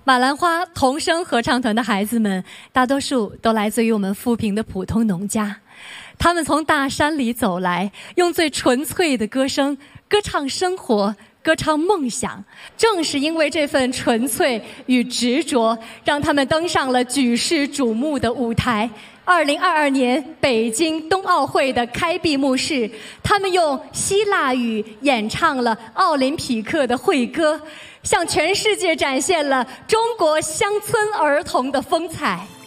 马兰花童声合唱团的孩子们，大多数都来自于我们富平的普通农家。他们从大山里走来，用最纯粹的歌声歌唱生活，歌唱梦想。正是因为这份纯粹与执着，让他们登上了举世瞩目的舞台。2022年北京冬奥会的开闭幕式，他们用希腊语演唱了奥林匹克的会歌，向全世界展现了中国乡村儿童的风采。